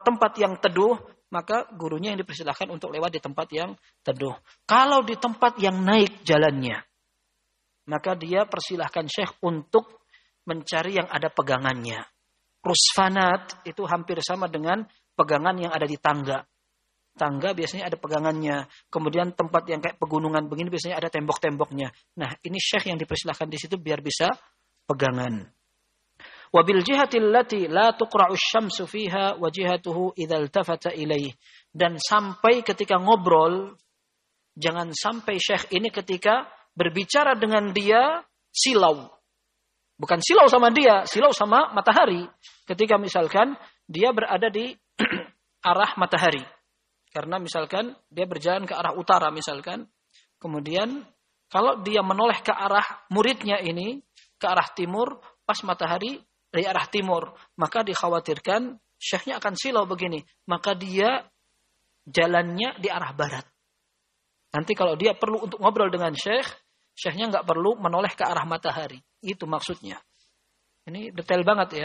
tempat yang teduh, maka gurunya yang dipersilahkan untuk lewat di tempat yang teduh. Kalau di tempat yang naik jalannya, maka dia persilahkan syekh untuk mencari yang ada pegangannya. Rusfanat itu hampir sama dengan pegangan yang ada di tangga. Tangga biasanya ada pegangannya. Kemudian tempat yang kayak pegunungan begini biasanya ada tembok-temboknya. Nah, ini syekh yang dipersilahkan di situ biar bisa pegangan. Wabil jihatil lati la tuqra'u syamsu fiha wa jihatuhu idza iltafata ilaih. Dan sampai ketika ngobrol, jangan sampai syekh ini ketika berbicara dengan dia silau. Bukan silau sama dia, silau sama matahari. Ketika misalkan dia berada di arah matahari. Karena misalkan dia berjalan ke arah utara misalkan. Kemudian kalau dia menoleh ke arah muridnya ini, ke arah timur, pas matahari dari arah timur, maka dikhawatirkan syekhnya akan silau begini. Maka dia jalannya di arah barat. Nanti kalau dia perlu untuk ngobrol dengan syekhnya nggak perlu menoleh ke arah matahari. Itu maksudnya. Ini detail banget ya.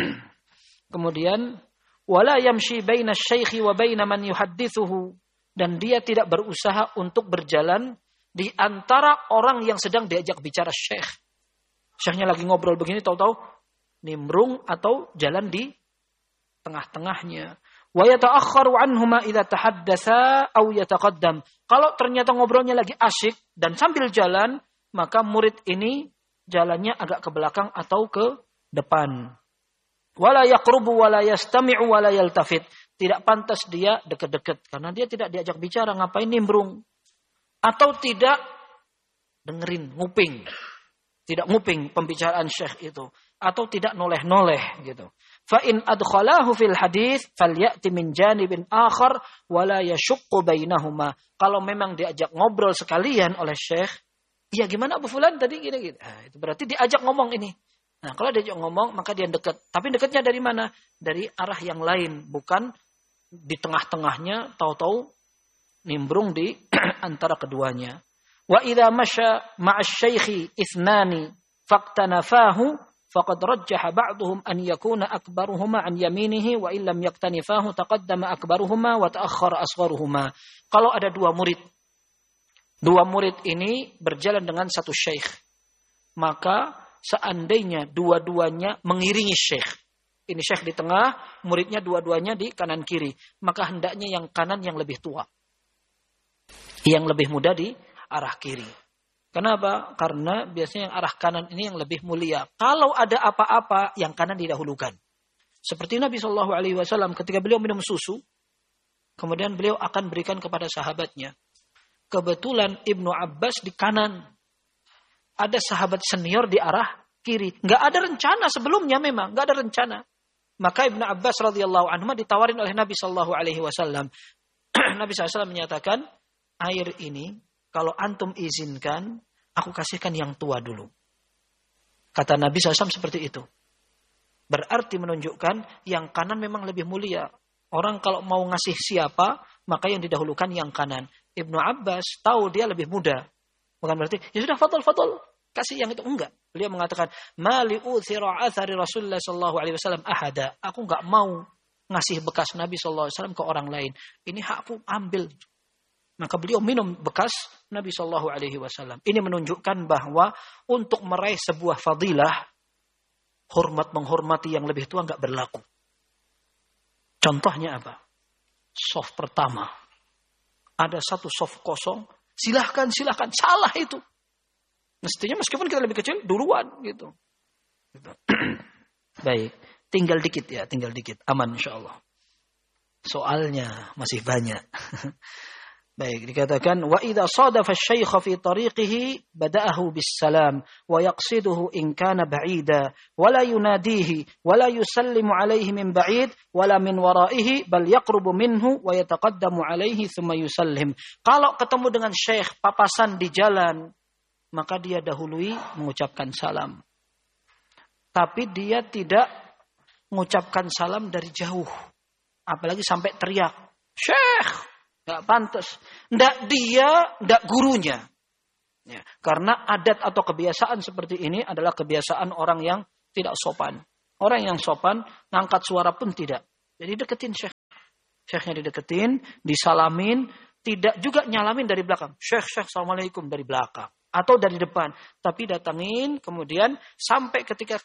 Kemudian, wala yamshi baina syaikhi wa baina man yuhaddithuhu. Dan dia tidak berusaha untuk berjalan di antara orang yang sedang diajak bicara syekh. Syekhnya lagi ngobrol begini, tahu-tahu nimbrung atau jalan di tengah-tengahnya. Wa yata'akhkharu anhuma idza tahaddatsa aw yataqaddam. Kalau ternyata ngobrolnya lagi asyik dan sambil jalan, maka murid ini jalannya agak ke belakang atau ke depan. Wala yaqrubu wala yastami'u wala yaltafit. Tidak pantas dia dekat-dekat karena dia tidak diajak bicara, ngapain nimbrung? Atau tidak dengerin, nguping. Tidak nguping pembicaraan syekh itu. Atau tidak noleh-noleh gitu. Fa in adkhalahu fil hadits falyati min janibin akhar wala yashuqqu bainahuma. Kalau memang diajak ngobrol sekalian oleh syekh, iya gimana Abu Fulan tadi gini-gini. Nah, itu berarti diajak ngomong ini. Nah, kalau diajak ngomong maka dia dekat. Tapi dekatnya dari mana? Dari arah yang lain, bukan di tengah-tengahnya tahu-tahu nimbrung di antara keduanya. Wa idza masya ma'asy-syaikhi ithnani faqtanafahu faqad rajjaha ba'dhum an yakuna akbaruhuma an yaminihi wa illam yaktanifahu taqaddama akbaruhuma wa ta'akhkhara asgharuhuma. Kalau ada dua murid ini berjalan dengan satu syekh, maka seandainya dua-duanya mengiringi syekh, ini syekh di tengah, muridnya dua-duanya di kanan kiri, maka hendaknya yang kanan yang lebih tua, yang lebih muda di arah kiri. Kenapa? Karena biasanya yang arah kanan ini yang lebih mulia. Kalau ada apa-apa, yang kanan didahulukan. Seperti Nabi SAW ketika beliau minum susu, kemudian beliau akan berikan kepada sahabatnya. Kebetulan Ibnu Abbas di kanan. Ada sahabat senior di arah kiri. Nggak ada rencana sebelumnya memang. Nggak ada rencana. Maka Ibnu Abbas radhiyallahu anhu ditawarin oleh Nabi SAW. Nabi SAW menyatakan, air ini kalau antum izinkan, aku kasihkan yang tua dulu. Kata Nabi SAW seperti itu. Berarti menunjukkan yang kanan memang lebih mulia. Orang kalau mau ngasih siapa, maka yang didahulukan yang kanan. Ibnu Abbas tahu dia lebih muda. Bukan berarti, ya sudah fadol, kasih yang itu. Enggak. Beliau mengatakan, mali uthira athari Rasulullah SAW ahada. Aku enggak mau ngasih bekas Nabi SAW ke orang lain. Ini hakku, ambil. Maka beliau minum bekas Nabi SAW. Ini menunjukkan bahwa untuk meraih sebuah fadilah, hormat menghormati yang lebih tua enggak berlaku. Contohnya apa? Soft pertama. Ada satu soft kosong. Silahkan. Salah itu. Mestinya meskipun kita lebih kecil, duluan gitu. Baik. Tinggal dikit. Aman insyaAllah. Soalnya masih banyak. Baik, dikatakan wa idza sadafa asy-syaikh fi tariqihi bada'ahu bis-salam wa yaqsiduhu in kana ba'ida wa la yunadihi wa la yusallimu alayhi min ba'id wa la min wara'ihi bal yaqrubu minhu wa yataqaddamu alayhi thumma yusallim. Kalau ketemu dengan syekh papasan di jalan, maka dia dahului mengucapkan salam. Tapi dia tidak mengucapkan salam dari jauh. Apalagi sampai teriak, "Syekh!" Nggak pantas. Nggak gurunya. Ya, karena adat atau kebiasaan seperti ini adalah kebiasaan orang yang tidak sopan. Orang yang sopan, ngangkat suara pun tidak. Jadi deketin syekh. Syekhnya dideketin, disalamin, tidak juga nyalamin dari belakang. Syekh, assalamualaikum dari belakang atau dari depan, tapi datangin kemudian sampai ketika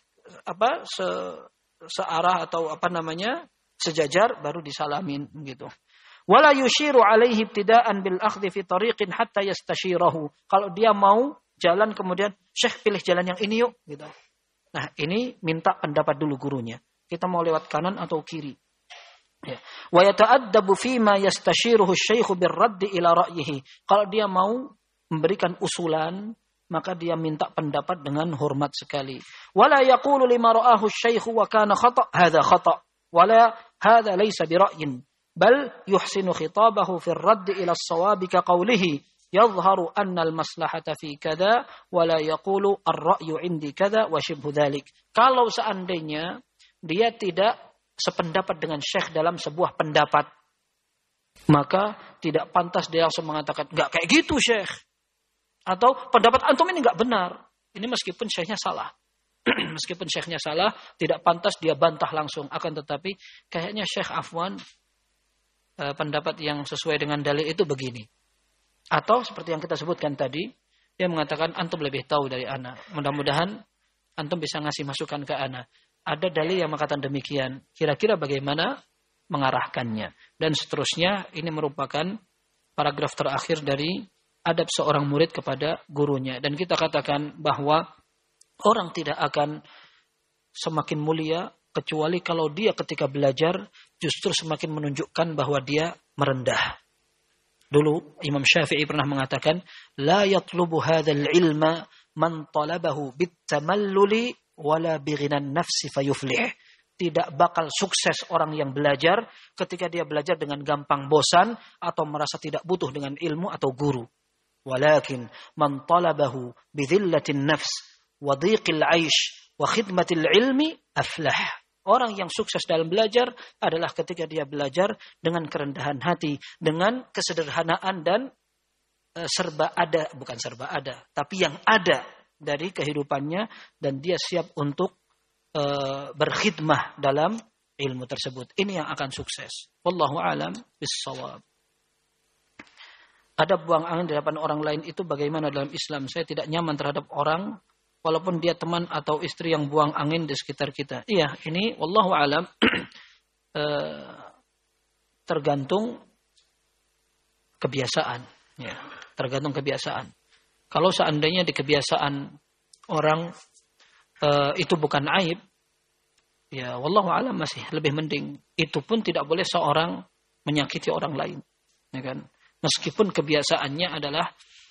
searah atau sejajar baru disalamin gitu. Wala yushiru alaihi ibtida'an bil akhdhi fi tariqin hatta yastashirahu. Kalau dia mau jalan kemudian, Syekh pilih jalan yang ini yuk gitu. Nah, ini minta pendapat dulu gurunya. Kita mau lewat kanan atau kiri. Ya. Wa yata'addabu fima yastashiruhu asy-syaikhu birraddi ila ra'yihi. Kalau dia mau memberikan usulan, maka dia minta pendapat dengan hormat sekali. Wala yaqulu lima ra'ahu asy-syaikhu wa kana khata', hadza khata'. Wala hadza laysa bi ra'yin. Bal yuhsinu khitabahu fi ar-radd ila as-shawab ka qawlihi yadhharu anna al-maslahata fi kadza wa la yaqulu ar-ra'yu 'indi kadza wa shibhu dzalik. Kalau seandainya dia tidak sependapat dengan Syekh dalam sebuah pendapat, maka tidak pantas dia langsung mengatakan, enggak kayak gitu Syekh. Atau pendapat antum ini enggak benar. Ini meskipun Syekhnya salah. Meskipun Syekhnya salah, tidak pantas dia bantah langsung. Akan tetapi, kayaknya Syekh Afwan, pendapat yang sesuai dengan dalil itu begini. Atau seperti yang kita sebutkan tadi, dia mengatakan, antum lebih tahu dari ana. Mudah-mudahan antum bisa ngasih masukan ke ana. Ada dalil yang mengatakan demikian. Kira-kira bagaimana mengarahkannya. Dan seterusnya, ini merupakan paragraf terakhir dari adab seorang murid kepada gurunya. Dan kita katakan bahwa orang tidak akan semakin mulia kecuali kalau dia ketika belajar justru semakin menunjukkan bahwa dia merendah. Dulu Imam Syafi'i pernah mengatakan, la yatlubu hadzal ilma man talabahu bitamalluli wala bighinan nafsi fayuflih. Tidak bakal sukses orang yang belajar ketika dia belajar dengan gampang bosan atau merasa tidak butuh dengan ilmu atau guru. Walakin man talabahu bidhillatin nafs wa dhiqil 'aish wa khidmatil ilmi aflah. Orang yang sukses dalam belajar adalah ketika dia belajar dengan kerendahan hati, dengan kesederhanaan dan bukan serba ada, tapi yang ada dari kehidupannya, dan dia siap untuk berkhidmah dalam ilmu tersebut. Ini yang akan sukses. Wallahu a'lam bis-shawab. Ada buang angin di hadapan orang lain itu bagaimana dalam Islam? Saya tidak nyaman terhadap orang walaupun dia teman atau istri yang buang angin di sekitar kita. Iya, ini wallahu a'lam tergantung kebiasaan. Ya, tergantung kebiasaan. Kalau seandainya di kebiasaan orang itu bukan aib, ya wallahu a'lam masih lebih mending. Itu pun tidak boleh seorang menyakiti orang lain, ya kan? Meskipun kebiasaannya adalah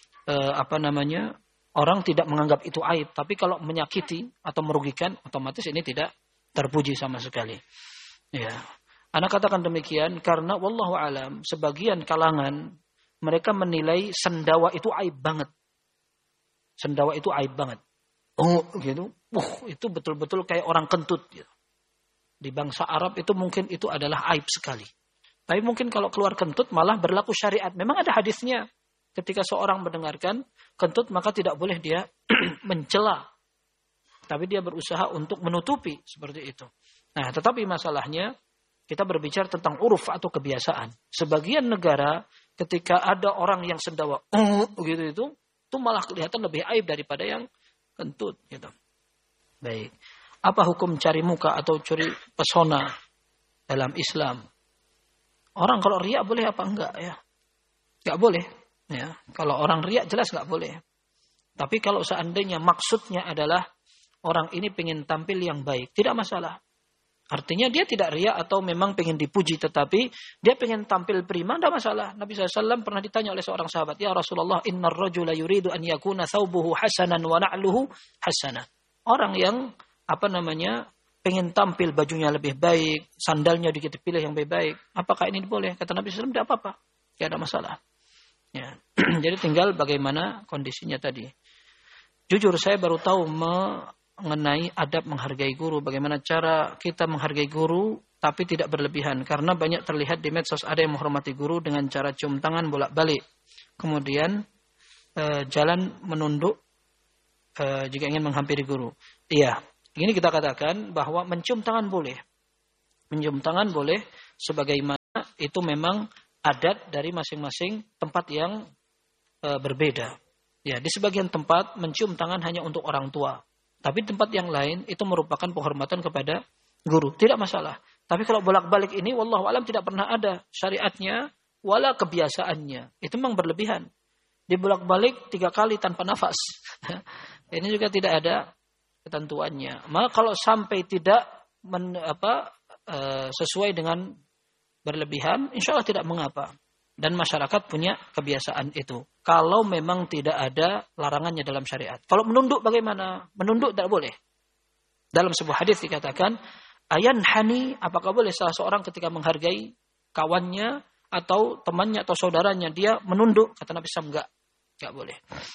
orang tidak menganggap itu aib, tapi kalau menyakiti atau merugikan, otomatis ini tidak terpuji sama sekali. Ya, Ana katakan demikian karena wallahu a'lam sebagian kalangan mereka menilai sendawa itu aib banget. Sendawa itu aib banget. Oh, gitu. Itu betul-betul kayak orang kentut gitu. Di bangsa Arab itu mungkin itu adalah aib sekali. Tapi mungkin kalau keluar kentut malah berlaku syariat. Memang ada hadisnya. Ketika seorang mendengarkan kentut maka tidak boleh dia mencela. Tapi dia berusaha untuk menutupi seperti itu. Nah, tetapi masalahnya kita berbicara tentang uruf atau kebiasaan. Sebagian negara ketika ada orang yang sendawa gitu itu malah kelihatan lebih aib daripada yang kentut gitu. Baik. Apa hukum cari muka atau curi pesona dalam Islam? Orang kalau riak boleh apa enggak ya? Enggak boleh. Ya, kalau orang riak jelas enggak boleh. Tapi kalau seandainya maksudnya adalah orang ini pengen tampil yang baik, tidak masalah. Artinya dia tidak riak atau memang pengen dipuji, tetapi dia pengen tampil prima, tidak masalah. Nabi SAW pernah ditanya oleh seorang sahabat, ya Rasulullah, innar rajula yuridu an yakuna thawbuhu hasanan wa na'luhu hasanah. Orang yang pengen tampil bajunya lebih baik, sandalnya dikit pilih yang lebih baik. Apakah ini boleh? Kata Nabi SAW, tidak apa-apa. Tidak ada masalah. Ya. Jadi tinggal bagaimana kondisinya tadi. Jujur saya baru tahu mengenai adab menghargai guru. Bagaimana cara kita menghargai guru tapi tidak berlebihan. Karena banyak terlihat di medsos ada yang menghormati guru dengan cara cium tangan bolak-balik. Kemudian jalan menunduk jika ingin menghampiri guru. Iya. Ini kita katakan bahwa mencium tangan boleh. Mencium tangan boleh sebagaimana itu memang adat dari masing-masing tempat yang berbeda. Ya, di sebagian tempat mencium tangan hanya untuk orang tua. Tapi tempat yang lain itu merupakan penghormatan kepada guru. Tidak masalah. Tapi kalau bolak-balik ini, wallahu alam tidak pernah ada syariatnya, wala kebiasaannya. Itu memang berlebihan. Dibolak-balik 3 kali tanpa nafas. Ini juga tidak ada ketentuannya. Maka kalau sampai tidak sesuai dengan berlebihan, insya Allah tidak mengapa. Dan masyarakat punya kebiasaan itu. Kalau memang tidak ada larangannya dalam syariat. Kalau menunduk bagaimana? Menunduk tidak boleh. Dalam sebuah hadis dikatakan, ayan hani, apakah boleh salah seorang ketika menghargai kawannya atau temannya atau saudaranya, dia menunduk? Kata Nabi SAW, enggak boleh.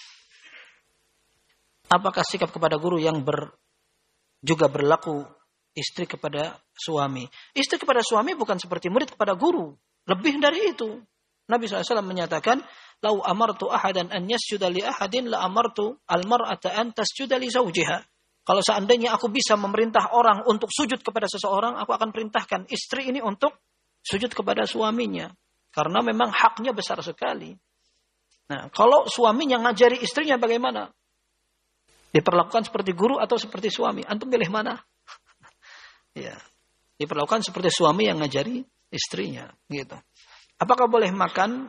Apakah sikap kepada guru yang juga berlaku istri kepada suami? Istri kepada suami bukan seperti murid kepada guru. Lebih dari itu. Nabi SAW menyatakan, "Lau amartu ahadan an yasjuda li ahadin la amartu al-mar'ata an tasjuda li zawjiha." Kalau seandainya aku bisa memerintah orang untuk sujud kepada seseorang, aku akan perintahkan istri ini untuk sujud kepada suaminya. Karena memang haknya besar sekali. Nah, kalau suaminya ngajari istrinya bagaimana? Diperlakukan seperti guru atau seperti suami? Antum pilih mana? Ya, diperlakukan seperti suami yang ngajari istrinya, gitu. Apakah boleh makan?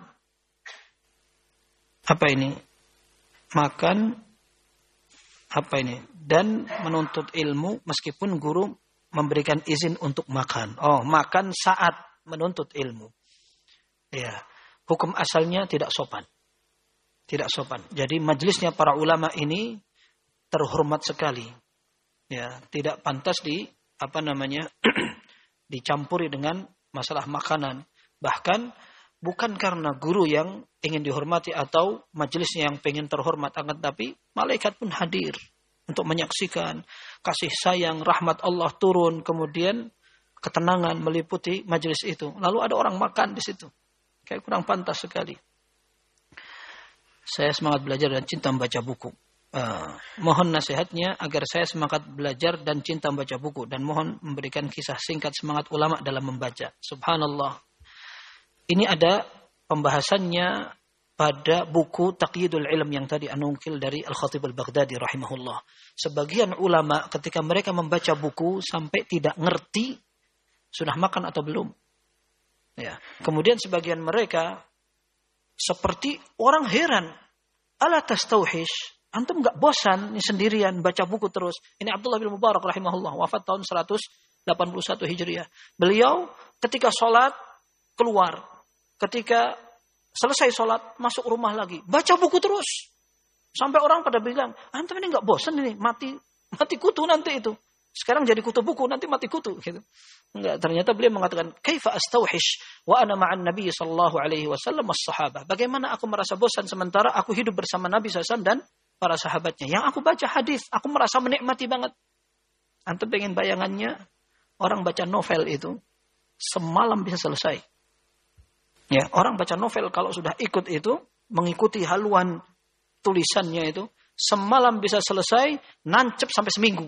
Apa ini? Makan apa ini? Dan menuntut ilmu meskipun guru memberikan izin untuk makan. Oh, makan saat menuntut ilmu. Ya, hukum asalnya tidak sopan. Tidak sopan. Jadi majelisnya para ulama ini terhormat sekali. Ya, tidak pantas dicampuri dengan masalah makanan. Bahkan bukan karena guru yang ingin dihormati atau majelisnya yang pengen terhormat, akan tapi malaikat pun hadir untuk menyaksikan kasih sayang, rahmat Allah turun, kemudian ketenangan meliputi majelis itu. Lalu ada orang makan di situ. Kayak kurang pantas sekali. Saya semangat belajar dan cinta membaca buku. Mohon nasihatnya agar saya semangat belajar dan cinta membaca buku, dan mohon memberikan kisah singkat semangat ulama dalam membaca. Subhanallah. Ini ada pembahasannya pada buku Taqyidul Ilm yang tadi anungkil dari Al-Khatib Al-Baghdadi rahimahullah. Sebagian ulama ketika mereka membaca buku sampai tidak ngerti sudah makan atau belum. Ya. Kemudian sebagian mereka seperti orang heran. Ala tastauhish? Antum enggak bosan nih sendirian baca buku terus? Ini Abdullah bin Mubarak rahimahullah, wafat tahun 181 Hijriah. Beliau ketika sholat keluar, ketika selesai sholat masuk rumah lagi, baca buku terus. Sampai orang pada bilang, antum ini enggak bosan ini, mati kutu nanti itu. Sekarang jadi kutu buku, nanti mati kutu gitu. Enggak, ternyata beliau mengatakan, "Kaifa astauhish wa ana ma'an Nabi sallallahu alaihi wasallam was-sahabah." Bagaimana aku merasa bosan sementara aku hidup bersama Nabi SAW dan para sahabatnya. Yang aku baca hadis, aku merasa menikmati banget. Antum pengen bayangannya, orang baca novel itu semalam bisa selesai. Ya, orang baca novel kalau sudah ikut itu, mengikuti haluan tulisannya itu, semalam bisa selesai, nancep sampai seminggu.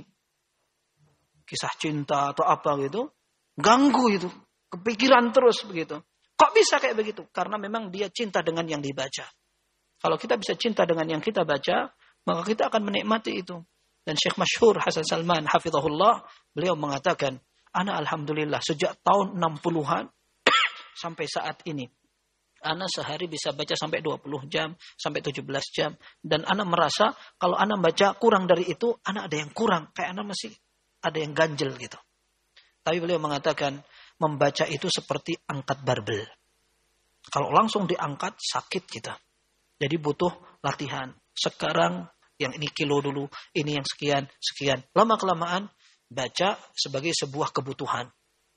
Kisah cinta atau apa gitu, ganggu itu, kepikiran terus begitu. Kok bisa kayak begitu? Karena memang dia cinta dengan yang dibaca. Kalau kita bisa cinta dengan yang kita baca, maka kita akan menikmati itu. Dan Syekh Masyhur Hasan Salman hafizahullah, beliau mengatakan, ana alhamdulillah sejak tahun 60-an sampai saat ini, ana sehari bisa baca sampai 20 jam, sampai 17 jam. Dan ana merasa kalau ana baca kurang dari itu, ana ada yang kurang. Kayak ana masih ada yang ganjel gitu. Tapi beliau mengatakan, membaca itu seperti angkat barbel. Kalau langsung diangkat, sakit kita. Jadi butuh latihan. Sekarang yang ini kilo dulu, ini yang sekian. Lama-kelamaan baca sebagai sebuah kebutuhan.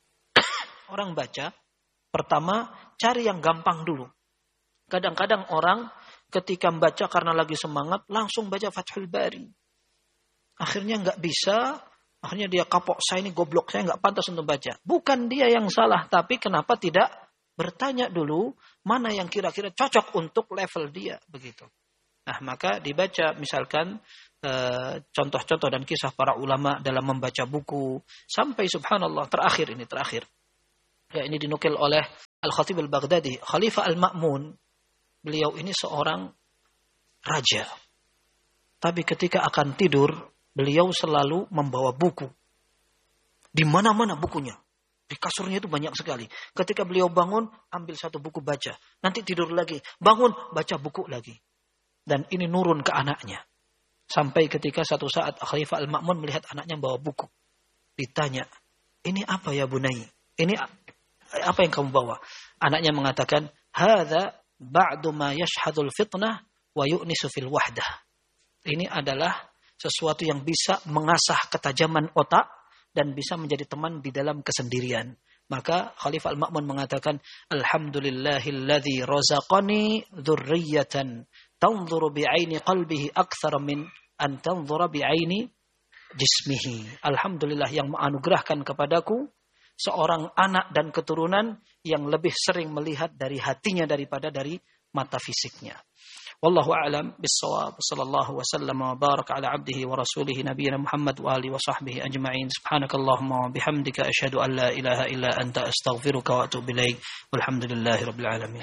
Orang baca, pertama cari yang gampang dulu. Kadang-kadang orang ketika membaca karena lagi semangat, langsung baca Fathul Bari. Akhirnya nggak bisa, akhirnya dia kapok, saya ini goblok, saya nggak pantas untuk baca. Bukan dia yang salah, tapi kenapa tidak bertanya dulu mana yang kira-kira cocok untuk level dia begitu. Nah, maka dibaca misalkan contoh-contoh dan kisah para ulama dalam membaca buku sampai subhanallah terakhir. Ya, ini dinukil oleh Al-Khatib Al-Baghdadi. Khalifah Al-Ma'mun, beliau ini seorang raja. Tapi ketika akan tidur, beliau selalu membawa buku. Di mana-mana bukunya. Di kasurnya itu banyak sekali. Ketika beliau bangun, ambil satu buku baca. Nanti tidur lagi. Bangun, baca buku lagi. Dan ini nurun ke anaknya. Sampai ketika satu saat Khalifah Al-Ma'mun melihat anaknya bawa buku. Ditanya, ini apa ya Bunai? Ini apa yang kamu bawa? Anaknya mengatakan, hadza ba'du ma yashhadul fitnah wa yu'nisu fil wahdah. Ini adalah sesuatu yang bisa mengasah ketajaman otak dan bisa menjadi teman di dalam kesendirian. Maka Khalifah Al-Ma'mun mengatakan, alhamdulillahilladzi razaqani dzurriyyatan tanzuru bi'aini qalbihi aktsara min an tanzura bi'aini jismihi. Alhamdulillah yang menganugerahkan kepadaku seorang anak dan keturunan yang lebih sering melihat dari hatinya daripada dari mata fisiknya. Wallahu a'lam bis-shawab. Sallallahu wasallam wa baraka ala abdihi wa rasulih nabiyina Muhammad wa alihi wa sahbihi ajma'in. Subhanakallahumma wa bihamdika asyhadu an la ilaha illa anta astaghfiruka wa atubu ilaik. Walhamdulillahi rabbil alamin.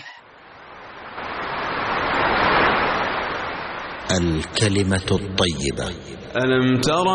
الكلمة الطيبة. ألم تر